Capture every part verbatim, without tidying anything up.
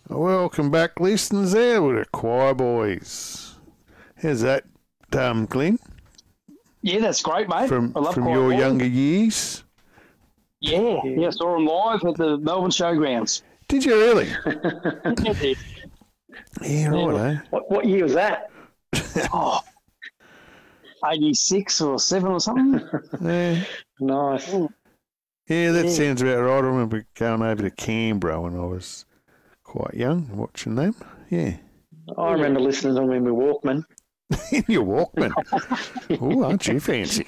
Welcome back, listeners. There with the Choir Boys. How's that, um, Glenn? Yeah, that's great, mate. From I love from Choir your Boys. younger years. Yeah, yeah, saw them live at the Melbourne Showgrounds. Did you really? Yeah, Yeah, right, eh? What, what year was that? oh, eighty-six or seven or something. Yeah, Nice. yeah, that Yeah. sounds about right. I remember going over to Canberra when I was quite young, watching them. Yeah. I remember listening to them in my Walkman. In your Walkman. Oh, aren't you fancy?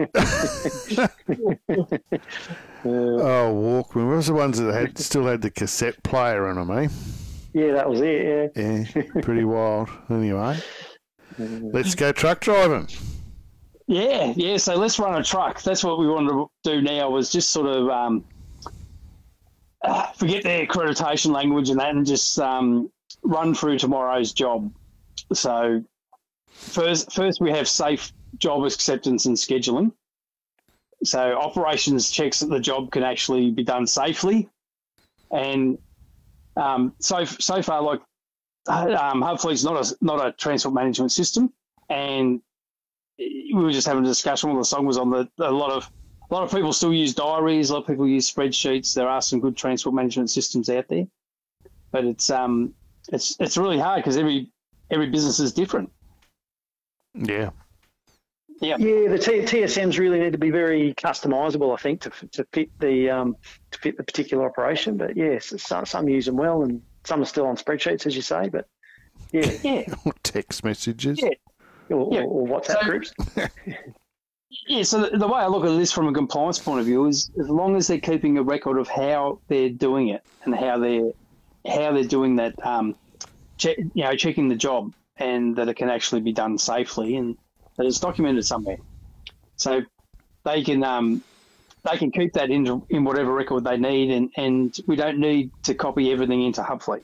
Oh, Walkman. What was the ones that had still had the cassette player on them, eh? Yeah, that was it, yeah. Yeah, pretty wild. Anyway, let's go truck driving. Yeah, yeah. So let's run a truck. That's what we wanted to do now. Was just sort of um, uh, forget the accreditation language and that, and just um, run through tomorrow's job. So first, first we have safe job acceptance and scheduling. So operations checks that the job can actually be done safely, and um, so so far, like um, hopefully it's not a not a transport management system, and we were just having a discussion while the song was on that a lot of a lot of people still use diaries, a lot of people use spreadsheets. There are some good transport management systems out there, but it's um it's it's really hard because every every business is different. Yeah. Yeah, Yeah, the T- TSMs really need to be very customisable, I think, to to fit the um, to fit the particular operation. But yes, some some use them well, and some are still on spreadsheets, as you say. But yeah, yeah, Text messages. yeah. or, Yeah. or, or WhatsApp So- groups. Yeah, so the, the way I look at this from a compliance point of view is as long as they're keeping a record of how they're doing it and how they're how they're doing that, um, che- you know, checking the job and that it can actually be done safely and that it's documented somewhere, so they can um, they can keep that in in whatever record they need, and, and we don't need to copy everything into Hubfleet.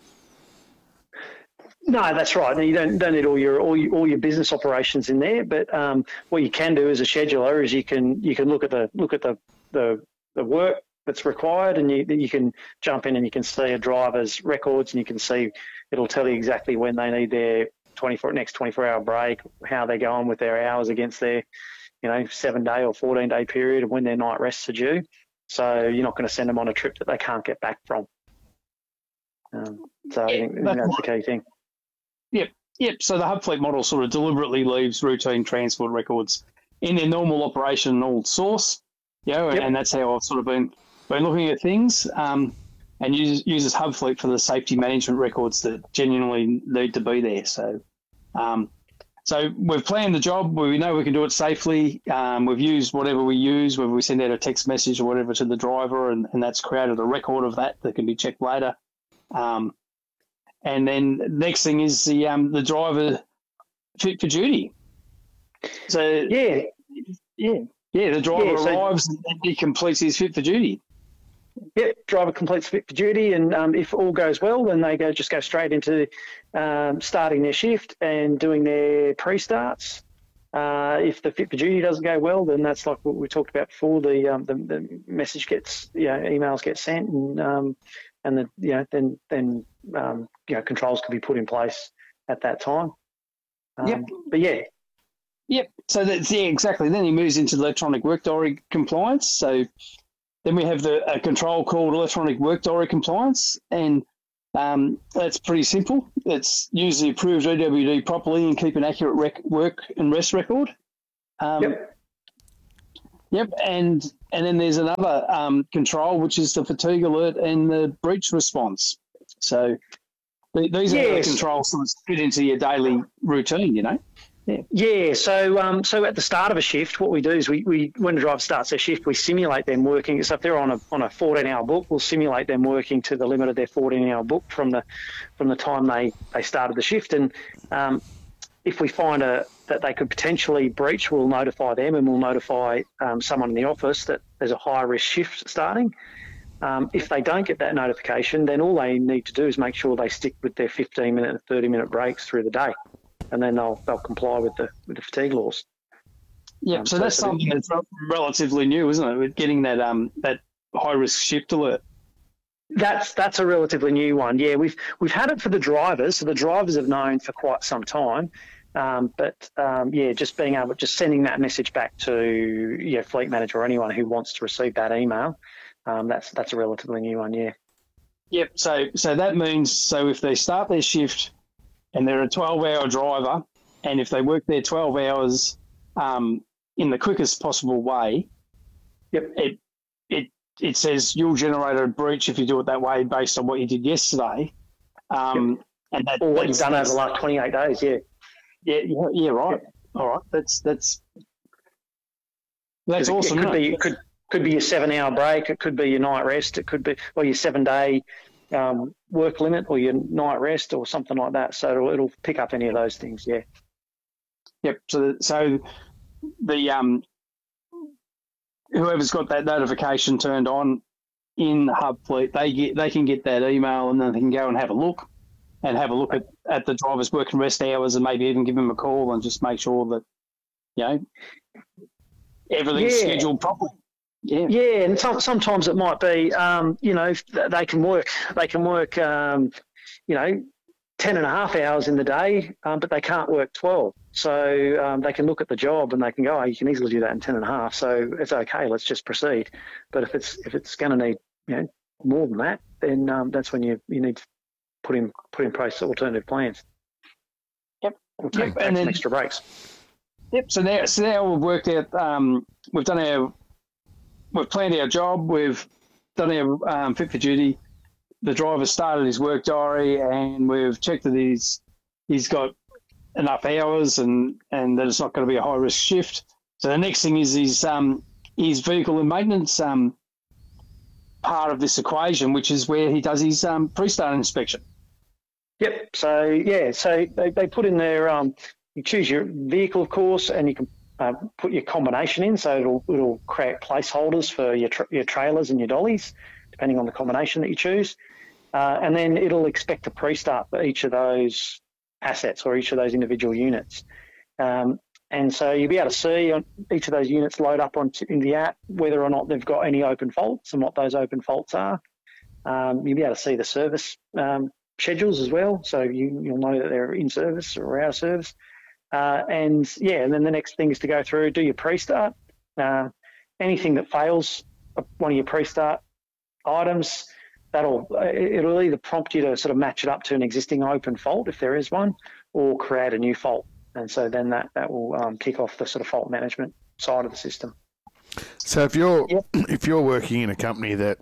No, that's right. You don't don't need all your all your, all your business operations in there. But um, what you can do as a scheduler is you can you can look at the look at the the, the work that's required, and you you can jump in and you can see a driver's records, and you can see it'll tell you exactly when they need their twenty-four next twenty-four hour break, how they're going with their hours against their you know seven day or fourteen day period, and when their night rests are due. So you're not going to send them on a trip that they can't get back from. Um, so I think, I think that's the key thing. Yep, yep. So the Hubfleet model sort of deliberately leaves routine transport records in their normal operation old source, you know, Yep. and that's how I've sort of been been looking at things, um, and uses, uses Hubfleet for the safety management records that genuinely need to be there. So, um, so we've planned the job. We know we can do it safely. Um, we've used whatever we use, whether we send out a text message or whatever to the driver, and, and that's created a record of that that can be checked later. Um, And then next thing is the um, the driver fit for duty. So Yeah, yeah, yeah, the driver Yeah, so- arrives and he completes his fit for duty. yeah. Driver completes fit for duty, and um, if all goes well, then they go just go straight into um, starting their shift and doing their pre-starts. Uh, if the fit for duty doesn't go well, then that's like what we talked about before. The um, the, the message gets, you know, emails get sent, and um, and the you know then then um, you know controls can be put in place at that time. Um, Yep. But yeah, Yep. So that's yeah, exactly. Then he moves into the electronic work diary compliance. So then we have the a control called electronic work diary compliance, and um, that's pretty simple. It's use the approved E W D properly and keep an accurate rec- work and rest record. Um, Yep. Yep, and and then there's another um, control, which is the fatigue alert and the breach response. So th- these are the Yes. controls that fit into your daily routine, you know? Yeah, so um, so at the start of a shift, what we do is we, we when a driver starts their shift, we simulate them working. So if they're on a on a fourteen hour book, we'll simulate them working to the limit of their fourteen hour book from the from the time they, they started the shift. And um, if we find a that they could potentially breach, we'll notify them, and we'll notify um, someone in the office that there's a high risk shift starting. Um, if they don't get that notification, then all they need to do is make sure they stick with their fifteen minute and thirty minute breaks through the day, and then they'll they'll comply with the with the fatigue laws. Yeah, Um, so so that's for the- something that's rel- relatively new, isn't it? With getting that um that high risk shift alert. That's that's a relatively new one. Yeah, we've we've had it for the drivers, so the drivers have known for quite some time. Um, but um, yeah, just being able, just sending that message back to your fleet manager or anyone who wants to receive that email. Um, that's that's a relatively new one. Yeah. Yep. So so that means so if they start their shift and they're a twelve-hour driver, and if they work their twelve hours um, in the quickest possible way, Yep. it it it says you'll generate a breach if you do it that way based on what you did yesterday. Um, Yep. And that, or what you've done over the last twenty-eight days. Yeah. Yeah, yeah, yeah, right. All right, that's that's that's awesome. It could isn't be it? it could could be your seven-hour break. It could be your night rest. It could be or your seven-day um, work limit or your night rest or something like that. So it'll, it'll pick up any of those things. Yeah. Yep. So so the um whoever's got that notification turned on in Hub Fleet, they get they can get that email and then they can go and have a look. And have a look at, at the driver's work and rest hours and maybe even give them a call and just make sure that, you know, everything's Yeah. scheduled properly. Yeah. Yeah, and some, sometimes it might be, um, you know, they can work, they can work, um, you know, ten and a half hours in the day, um, but they can't work twelve. So um, they can look at the job and they can go, oh, you can easily do that in ten and a half. So it's okay, let's just proceed. But if it's if it's going to need, you know, more than that, then um, that's when you you need to put in put in place alternative plans. Yep. Or take, Yep. take And some then, extra breaks. Yep. So now, so now we've worked out. Um, we've done our. We've planned our job. We've done our um, fit for duty. The driver started his work diary, and we've checked that he's he's got enough hours, and, and that it's not going to be a high risk shift. So the next thing is his um his vehicle and maintenance um part of this equation, which is where he does his um pre-start inspection. Yep. So yeah, so they, they put in their um, you choose your vehicle, of course, and you can uh, put your combination in. So it'll it'll create placeholders for your tra- your trailers and your dollies, depending on the combination that you choose, uh, and then it'll expect a pre-start for each of those assets or each of those individual units. Um, and so you'll be able to see on each of those units load up onto in the app whether or not they've got any open faults and what those open faults are. Um, you'll be able to see the service um, schedules as well, so you, you'll know that they're in service or out of service. Uh, and yeah, and then the next thing is to go through, do your pre-start. Uh, anything that fails one of your pre-start items, that'll it'll either prompt you to sort of match it up to an existing open fault if there is one, or create a new fault. And so then that that will um, kick off the sort of fault management side of the system. So if you're Yep. if you're working in a company that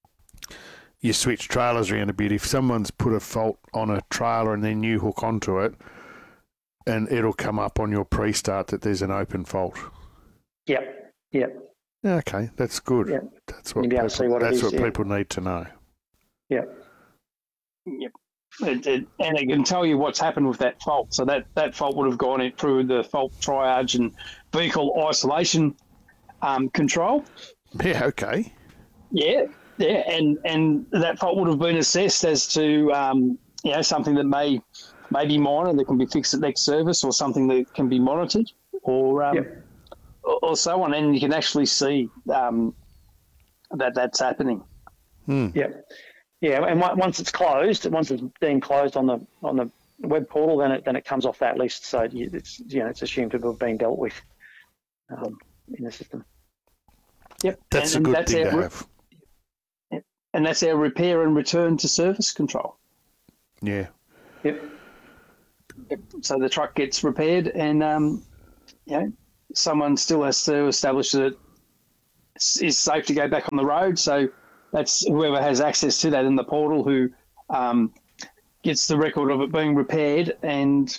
you switch trailers around a bit, if someone's put a fault on a trailer and then you hook onto it, and it'll come up on your pre-start that there's an open fault. Yep, yep, Okay, that's good. Yep. That's what You'll be able to people, see what it that's is, what yeah. people need to know. yep. Yep. It, it, and it can tell you what's happened with that fault. So that, that fault would have gone in through the fault triage and vehicle isolation um, control. Yeah, okay. Yeah, yeah, and and that fault would have been assessed as to um, you know something that may may be minor that can be fixed at next service, or something that can be monitored, or um, Yep. or, or so on, and you can actually see um, that that's happening. Hmm. Yep. Yeah, and on- once it's closed, once it's being closed on the on the web portal, then it then it comes off that list. So you- it's you know it's assumed to have been dealt with um, in the system. Yep, That's and, a good and thing our, to re- have. and that's our repair and return to service control. Yeah. Yep. So the truck gets repaired, and um, you know, someone still has to establish that it is safe to go back on the road. So that's whoever has access to that in the portal who um, gets the record of it being repaired and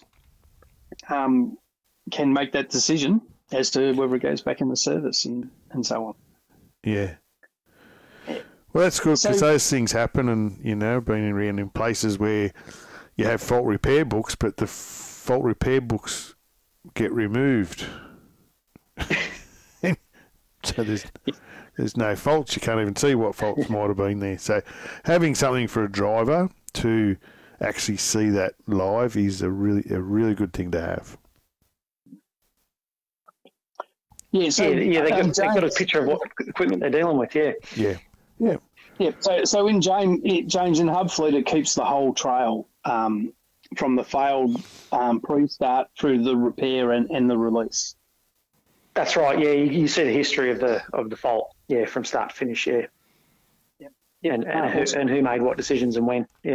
um, can make that decision as to whether it goes back in the service and, and so on. Yeah. Well, that's good because So- those things happen, and you know, been around in places where you have fault repair books, but the f- fault repair books get removed. So there's there's no faults. You can't even see what faults might have been there. So having something for a driver to actually see that live is a really a really good thing to have. Yeah, so yeah, yeah, they got, um, they've got a James- picture of what equipment they're dealing with. Yeah. Yeah. Yeah. Yeah. So, so in James, James in Hub Fleet, it keeps the whole trail um, from the failed um, pre-start through the repair and, and the release. That's right. Yeah, you, you see the history of the of the fault. Yeah, from start to finish. Yeah. Yep. Yeah, and and, who, and who made what decisions and when. Yeah.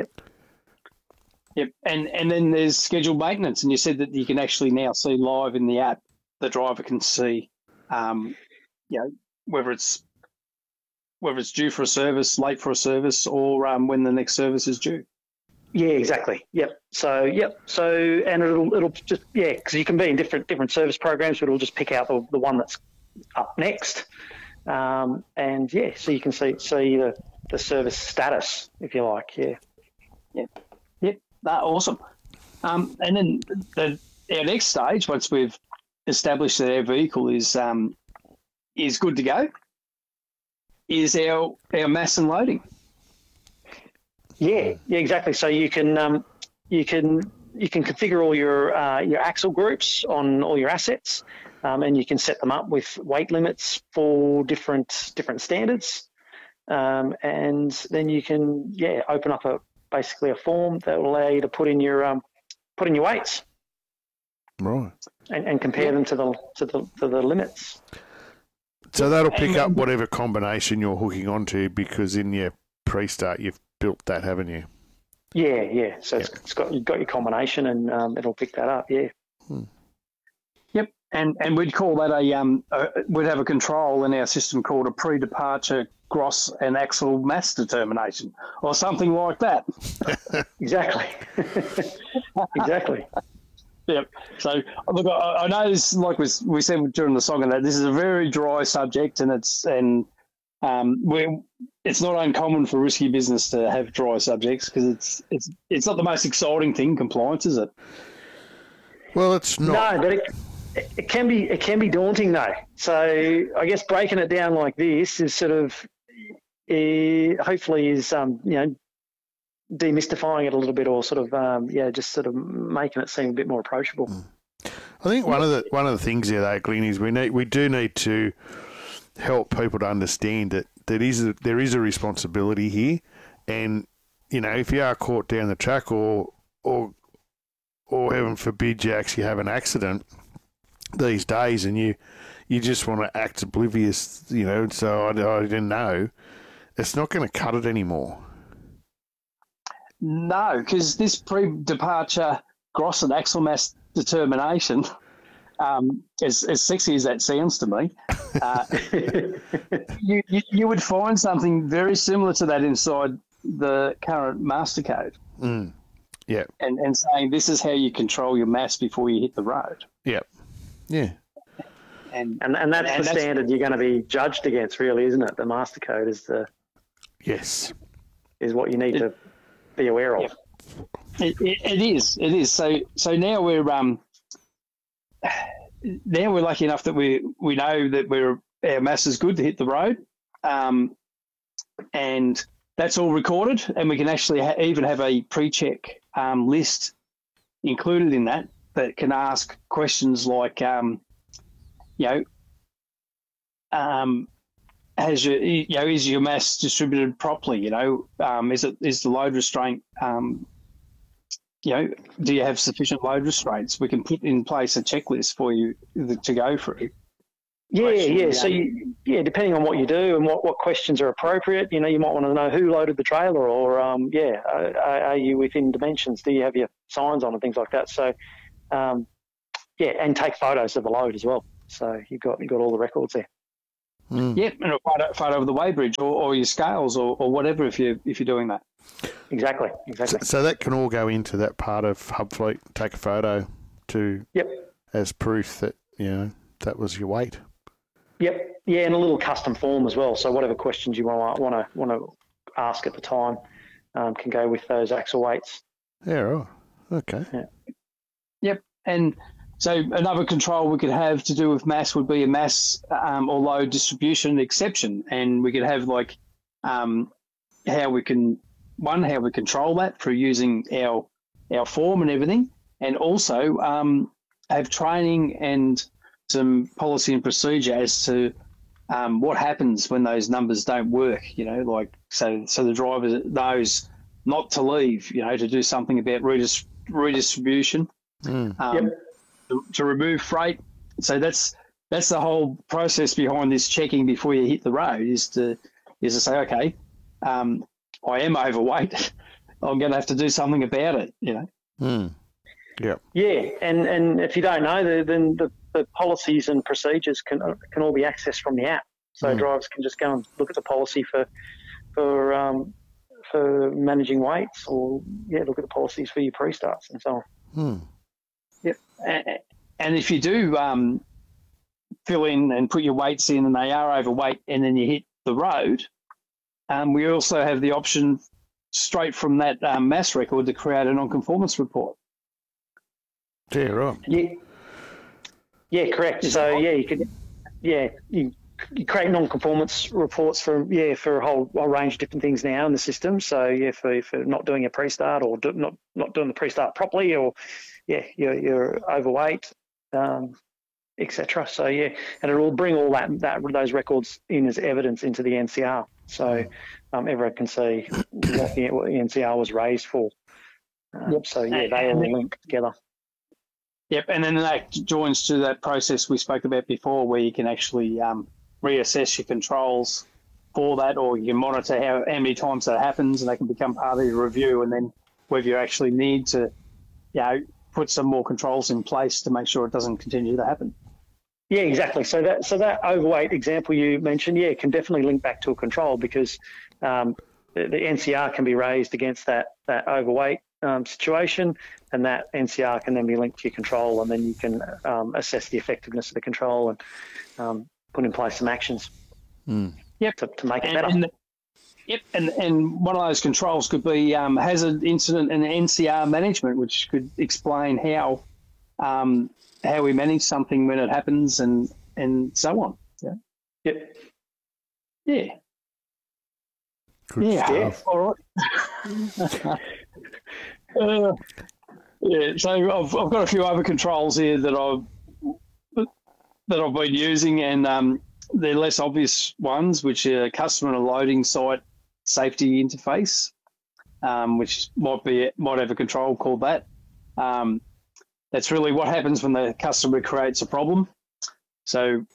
Yep. And and then there's scheduled maintenance, and you said that you can actually now see live in the app. The driver can see, um, you know, whether it's whether it's due for a service, late for a service, or um, when the next service is due. Yeah, exactly. Yep. So, yep. So, and it'll it'll just yeah, because you can be in different different service programs, but it'll just pick out the, the one that's up next, um, and yeah, so you can see see the, the service status if you like. Yeah. Yep. Yep. That awesome. Um, and then the our next stage, once we've established that our vehicle is um, is good to go, is our our mass and loading. Yeah, yeah, exactly. So you can um, you can you can configure all your uh, your axle groups on all your assets, um, and you can set them up with weight limits for different different standards, um, and then you can yeah open up a basically a form that will allow you to put in your um, put in your weights, Right. and, and compare them to the to the to the limits. So that'll pick up whatever combination you're hooking onto, because in your pre-start you've built that, haven't you? Yeah, yeah. So it's, it's got you've got your combination, and um, it'll pick that up. Yeah. Hmm. Yep, and and we'd call that a um a, we'd have a control in our system called a pre-departure gross and axle mass determination, or something like that. Exactly. Exactly. Yep. So look, I, I know this, like we we said during the song, and that this is a very dry subject, and it's and um we it's not uncommon for risky business to have dry subjects, because it's it's it's not the most exciting thing, compliance, is it? Well, it's not. No, but it, it can be it can be daunting though. So I guess breaking it down like this is sort of uh, hopefully is um you know demystifying it a little bit, or sort of um yeah just sort of making it seem a bit more approachable. I think one of the one of the things there, though, Glenn, is we need we do need to help people to understand that that is a, there is a responsibility here, and you know if you are caught down the track, or or or heaven forbid you actually have an accident these days, and you you just want to act oblivious, you know, so I, I didn't know, it's not going to cut it anymore. No, because this pre-departure gross and axle mass determination, um, as, as sexy as that sounds to me, uh, you, you you would find something very similar to that inside the current master code. Mm. Yeah. And and saying this is how you control your mass before you hit the road. Yeah. Yeah. And And and that's and the that's, standard you're going to be judged against, really, isn't it? The master code is the Yes. is what you need it, to be aware of. Yeah. It, it, it is. It is. So so now we're um now we're lucky enough that we we know that we're our mass is good to hit the road, um, and that's all recorded, and we can actually ha- even have a pre-check um, list included in that that can ask questions like, um, you know, um, has your you know is your mass distributed properly? You know, um, is it is the load restraint um, you know, do you have sufficient load restraints? We can put in place a checklist for you to go through. Yeah, yeah. So, you, yeah, depending on what you do and what, what questions are appropriate, you know, you might want to know who loaded the trailer, or, um, yeah, are, are you within dimensions? Do you have your signs on and things like that? So, um, yeah, and take photos of the load as well. So you've got you've got all the records there. Mm. Yeah, and a photo, photo of the weighbridge, or, or your scales, or, or whatever, if you if you're doing that. Exactly, exactly. So, so that can all go into that part of Hub Fleet. Take a photo to Yep. as proof that you know that was your weight. Yep. Yeah, and a little custom form as well. So whatever questions you want want to want to ask at the time um, can go with those axle weights. Yeah. Right. Okay. Yeah. Yep, and so another control we could have to do with mass would be a mass um, or load distribution exception, and we could have like um, how we can one how we control that through using our our form and everything, and also um, have training and some policy and procedure as to um, what happens when those numbers don't work, you know, like so so the driver knows not to leave, you know, to do something about redis- redistribution, Mm. um, Yep. to, to remove freight. So that's that's the whole process behind this checking before you hit the road is to is to say, okay, um, I am overweight. I'm going to have to do something about it, you know. Mm. Yeah. Yeah, and, and if you don't know, the, then the, the policies and procedures can can all be accessed from the app. So Mm. drivers can just go and look at the policy for for um, for managing weights, or yeah, look at the policies for your pre-starts and so on. Mm. And, and if you do um, fill in and put your weights in and they are overweight and then you hit the road, um, we also have the option straight from that um, mass record to create a non-conformance report. Yeah, right. Yeah, yeah, correct. So yeah, you could, yeah, you, you create non-conformance reports for yeah for a whole, whole range of different things now in the system. So yeah, for, for not doing a pre-start or do, not not doing the pre-start properly, or yeah, you're, you're overweight, um, et cetera. So yeah, and it will bring all that that those records in as evidence into the N C R, so um, everyone can see what the, what the N C R was raised for. Um, Yep. So yeah, they all link together. Yep, and then that joins to that process we spoke about before, where you can actually um, reassess your controls for that, or you can monitor how, how many times that happens, and they can become part of your review, and then whether you actually need to, you know, put some more controls in place to make sure it doesn't continue to happen. Yeah, exactly. So that so that overweight example you mentioned, yeah, can definitely link back to a control, because um, the, the N C R can be raised against that that overweight um, situation, and that N C R can then be linked to your control, and then you can um, assess the effectiveness of the control and um, put in place some actions Mm. Yep. to, to make it And, better. and the, yep, and, and one of those controls could be um, hazard incident and N C R management, which could explain how um, how we manage something when it happens, and and so on. Yeah. Yep. Yeah. Good Yeah. stuff. All right. uh, yeah. So I've I've got a few other controls here that I've that I've been using, and um, they're less obvious ones, which are customer and loading site safety interface, um, which might be might have a control called that. Um, that's really what happens when the customer creates a problem. So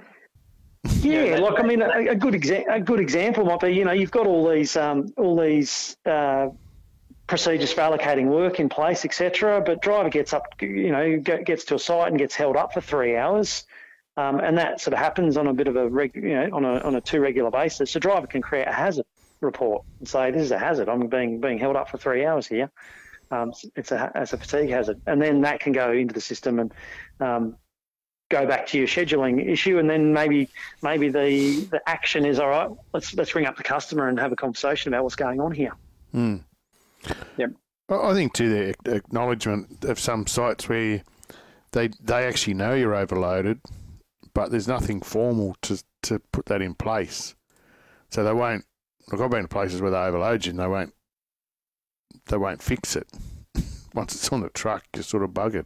Yeah, Yeah, that- like I mean, a, a good exa- a good example might be, you know, you've got all these um, all these uh, procedures for allocating work in place, et cetera. But driver gets up, you know, get, gets to a site and gets held up for three hours, um, and that sort of happens on a bit of a reg, you know, on a on a too regular basis. The driver can create a hazard report and say, "This is a hazard. I'm being being held up for three hours here. Um, it's a it's a fatigue hazard," and then that can go into the system and um, go back to your scheduling issue, and then maybe maybe the, the action is, all right, let's let's ring up the customer and have a conversation about what's going on here. Mm. Yep. I I think too the acknowledgement of some sites where they they actually know you're overloaded, but there's nothing formal to to put that in place, so they won't. Look, I've been to places where they overload you and they won't they won't fix it. Once it's on the truck, you're sort of buggered.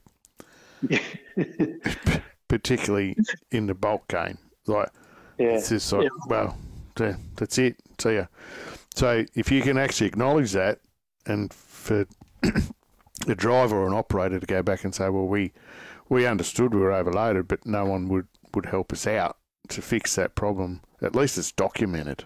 Particularly in the bulk game, like Yeah, it's just like, Yeah. well, yeah, that's it. See ya. So if you can actually acknowledge that, and for the driver or an operator to go back and say, well, we we understood we were overloaded, but no one would, would help us out to fix that problem. At least it's documented.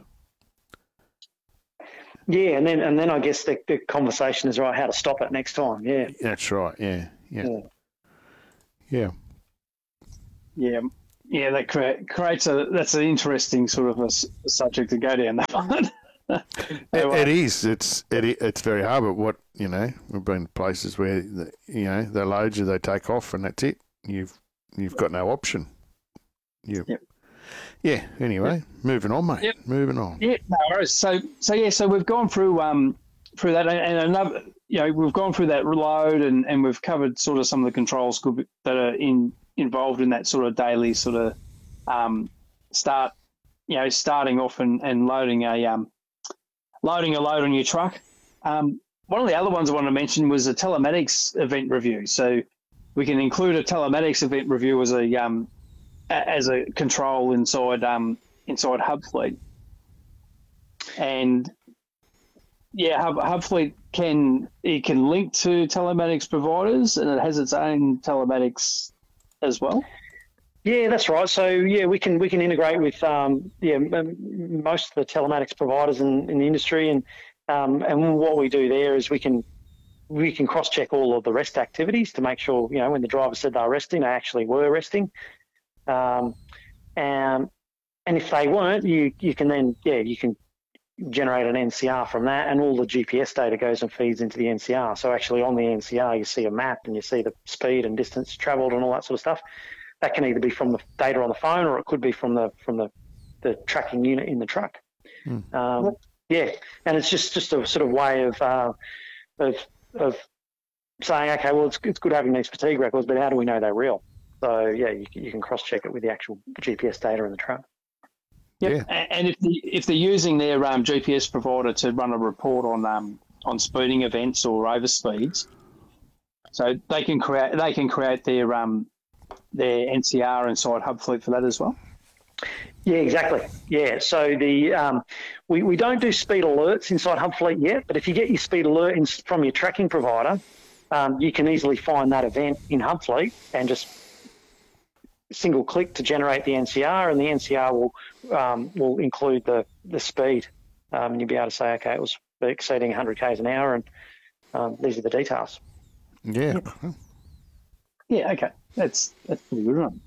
yeah, and then and then I guess the, the conversation is, right, how to stop it next time. Yeah, That's right. Yeah. Yeah. Yeah. Yeah. Yeah, yeah, that crea- creates a that's an interesting sort of a, s- a subject to go down that one. It, it is. It's it, i- it's very hard. But what you know, we've been to places where the, you know they load you, they take off, and that's it. You've you've got no option. You. Yep. Yeah. Anyway, moving on, mate. Yep. Moving on. Yeah, no worries. So, so yeah, so we've gone through um through that, and, and another, you know, we've gone through that reload, and, and we've covered sort of some of the controls could be, that are in involved in that sort of daily sort of um start, you know, starting off and, and loading a um loading a load on your truck. Um, one of the other ones I wanted to mention was a telematics event review. So we can include a telematics event review as a um a- as a control inside um inside Hubfleet. And yeah, Hub, Hubfleet can it can link to telematics providers, and it has its own telematics as well. Yeah, that's right. So yeah, we can we can integrate with um, yeah m- most of the telematics providers in, in the industry, and um, and what we do there is we can we can cross check all of the rest activities to make sure, you know, when the driver said they were resting, they actually were resting. Um, and and if they weren't, you you can then yeah you can generate an N C R from that, and all the G P S data goes and feeds into the N C R. So actually on the N C R, you see a map and you see the speed and distance travelled and all that sort of stuff. That can either be from the data on the phone, or it could be from the from the, the tracking unit in the truck. Mm. Um, yeah, and it's just, just a sort of way of uh, of of saying, okay, well, it's it's good having these fatigue records, but how do we know they're real? So yeah, you, you can cross check it with the actual G P S data in the truck. Yep. Yeah. And if the, if they're using their um, G P S provider to run a report on um, on speeding events or overspeeds, so they can create they can create their um their N C R inside Hubfleet for that as well. Yeah, exactly. Yeah, so the um, we we don't do speed alerts inside Hubfleet yet, but if you get your speed alert in, from your tracking provider, um, you can easily find that event in Hubfleet and just single click to generate the N C R, and the N C R will um, will include the the speed, um, and you'll be able to say, okay, it was exceeding one hundred k's an hour, and um, these are the details. Yeah. Yeah. Yeah. Okay, that's that's pretty good, right?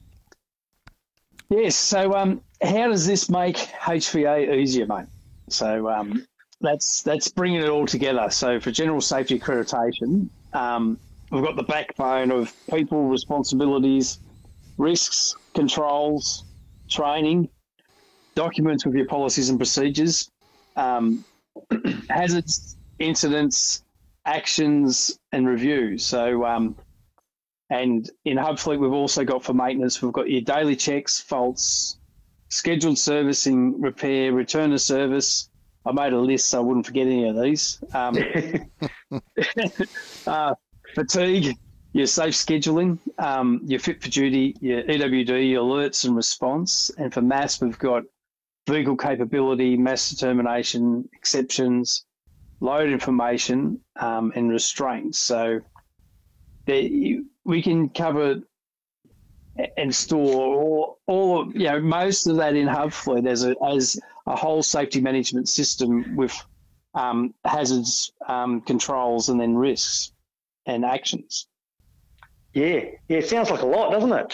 Yes. So, um, how does this make H V A easier, mate? So, um, that's that's bringing it all together. So, for general safety accreditation, um, we've got the backbone of people, responsibilities, risks, controls, training, documents with your policies and procedures, um, hazards, incidents, actions, and reviews. So, um, and in Hubfleet, we've also got for maintenance, we've got your daily checks, faults, scheduled servicing, repair, return to service. I made a list so I wouldn't forget any of these. Um, uh, fatigue, your safe scheduling, um, your fit for duty, your E W D, your alerts and response. And for mass, we've got vehicle capability, mass determination, exceptions, load information, um, and restraints. So there, you, we can cover and store all, all, you know, most of that in Hubfleet as a, as a whole safety management system with um, hazards, um, controls, and then risks and actions. Yeah, yeah, it sounds like a lot, doesn't it?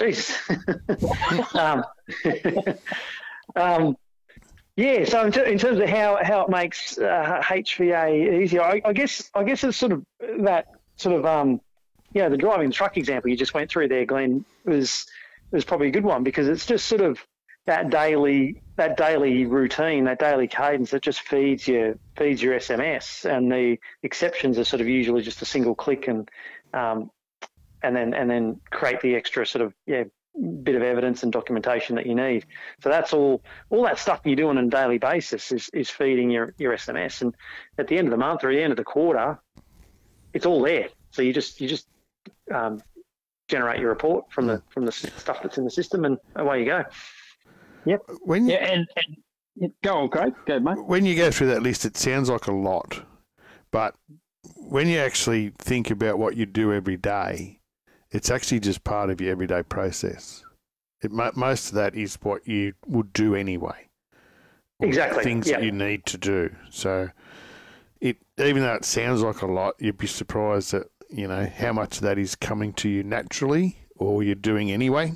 Jeez. um, um, yeah, so in, ter- in terms of how, how it makes uh, H V A easier, I, I guess I guess it's sort of that sort of um, you know, the driving the truck example you just went through there, Glenn, was was probably a good one, because it's just sort of that daily that daily routine, that daily cadence that just feeds your feeds your S M S, and the exceptions are sort of usually just a single click and um, and then and then create the extra sort of yeah bit of evidence and documentation that you need. So that's all all that stuff you do on a daily basis is, is feeding your, your S M S, and at the end of the month or at the end of the quarter, it's all there. So you just you just um, generate your report from the from the stuff that's in the system, and away you go. Yep. When you, yeah, and, and go on, Craig. Go, mate. When you go through that list, it sounds like a lot, but when you actually think about what you do every day, it's actually just part of your everyday process. It, most of that is what you would do anyway. Exactly. Things yeah. that you need to do. So, it even though it sounds like a lot, you'd be surprised that, you know, how much of that is coming to you naturally or you're doing anyway.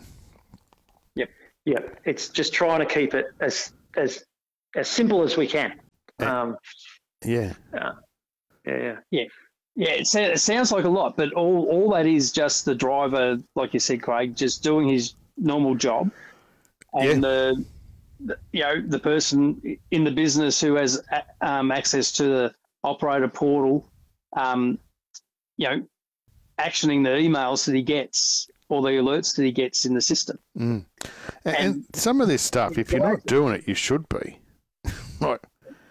Yep. Yep. It's just trying to keep it as as as simple as we can. Um, yeah. Uh, yeah. Yeah. Yeah, it, it sounds like a lot, but all, all that is just the driver, like you said, Craig, just doing his normal job, and yeah. the, the you know the person in the business who has um, access to the operator portal, um, you know, actioning the emails that he gets or the alerts that he gets in the system. Mm. And, and, and some of this stuff, if you're not doing it, you should be. Like,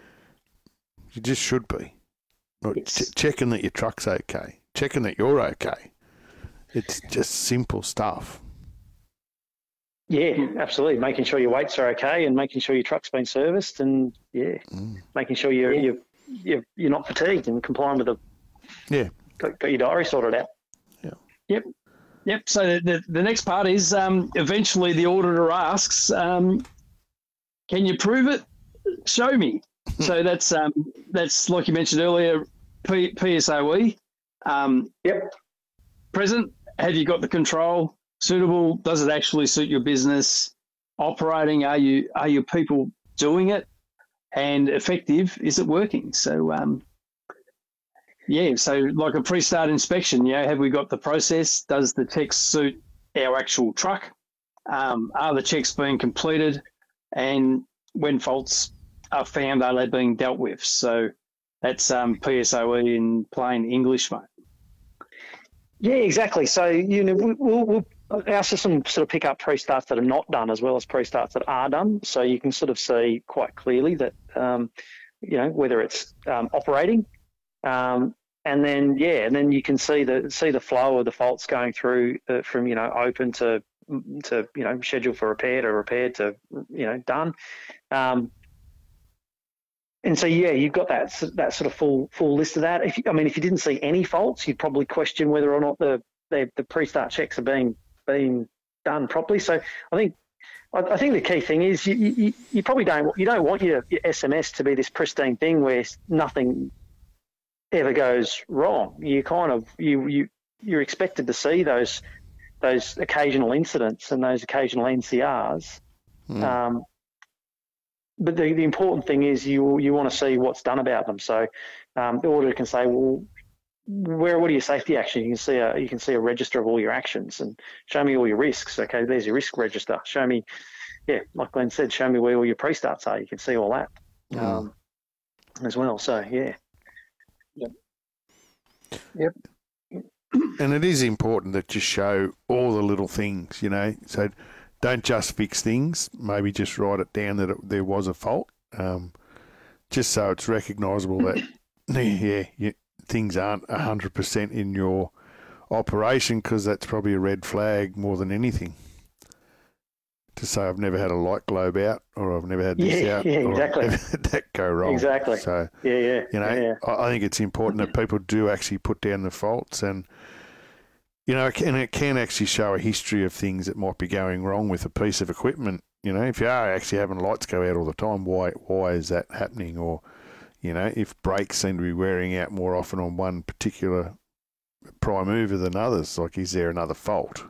you just should be. Ch- checking that your truck's okay, checking that you're okay. It's just simple stuff. Yeah, absolutely. Making sure your weights are okay and making sure your truck's been serviced, and yeah, mm. making sure you're, yeah. you're you're you're not fatigued and complying with the yeah got, got your diary sorted out. Yeah. Yep. Yep. So the the, the next part is um, eventually the auditor asks, um, "Can you prove it? Show me." So that's um, that's like you mentioned earlier, P- PSOE. Um, yep. Present. Have you got the control? Suitable? Does it actually suit your business? Operating? Are you are your people doing it? And effective? Is it working? So um, yeah. So like a pre-start inspection. You know, have we got the process? Does the checks suit our actual truck? Um, are the checks being completed? And when faults are found, are they being dealt with? So that's um, P S O E in plain English, mate. Yeah, exactly. So you know, we'll, we'll our system sort of pick up pre-starts that are not done as well as pre-starts that are done. So you can sort of see quite clearly that um, you know whether it's um, operating, um, and then yeah, and then you can see the see the flow of the faults going through uh, from you know open to to you know scheduled for repair to repair to you know done. Um, And so, yeah, you've got that that sort of full full list of that. If you, I mean, if you didn't see any faults, you'd probably question whether or not the the, the pre-start checks are being being done properly. So, I think I, I think the key thing is you, you, you probably don't you don't want your, your S M S to be this pristine thing where nothing ever goes wrong. You kind of you you you're expected to see those those occasional incidents and those occasional N C Rs. Mm. Um, But the, the important thing is you you want to see what's done about them. So um, the auditor can say, well, where what are your safety actions? You can see a you can see a register of all your actions and show me all your risks. Okay, there's your risk register. Show me, yeah, like Glenn said, show me where all your pre-starts are. You can see all that mm. um, as well. So yeah, yep, yep. And it is important that you show all the little things, you know. So. Don't just fix things. Maybe just write it down that it, there was a fault, um, just so it's recognisable that yeah, you, things aren't a hundred percent in your operation, because that's probably a red flag more than anything. To say I've never had a light globe out, or I've never had this yeah, out, yeah, or exactly. I've never had that go wrong. Exactly. So yeah, yeah, you know, yeah, yeah. I, I think it's important that people do actually put down the faults. And you know, and it can actually show a history of things that might be going wrong with a piece of equipment. You know, if you are actually having lights go out all the time, why why is that happening? Or, you know, if brakes seem to be wearing out more often on one particular prime mover than others, like, is there another fault?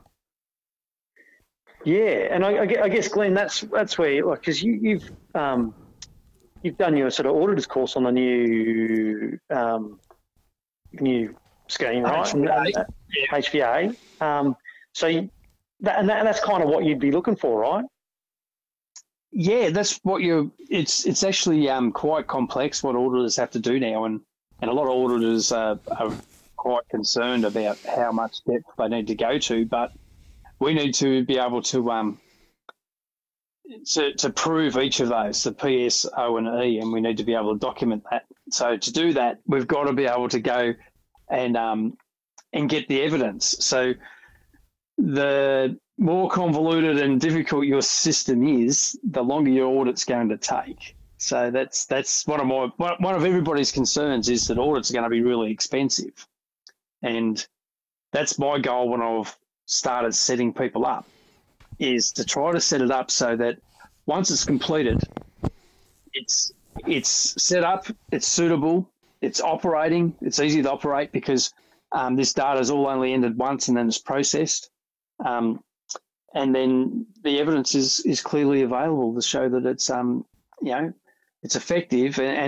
Yeah, and I, I guess, Glenn, that's that's where, like, because you, you've um, you've done your sort of auditor's course on the new um, new scheme, right? H V A. And, uh, yeah. H V A. Um, so you, that, and, that, and that's kind of what you'd be looking for, right? Yeah, that's what you're. It's it's actually um, quite complex what auditors have to do now, and, and a lot of auditors uh, are quite concerned about how much depth they need to go to. But we need to be able to um to to prove each of those, the P, S, O, and E, and we need to be able to document that. So to do that, we've got to be able to go and um and get the evidence. So the more convoluted and difficult your system is, the longer your audit's going to take. So that's that's one of my one of everybody's concerns, is that audits are going to be really expensive, and that's my goal when I've started setting people up, is to try to set it up so that once it's completed, it's it's set up, it's suitable, it's operating, it's easy to operate, because um, this data is all only entered once and then it's processed. Um, and then the evidence is, is clearly available to show that it's um you know it's effective and, and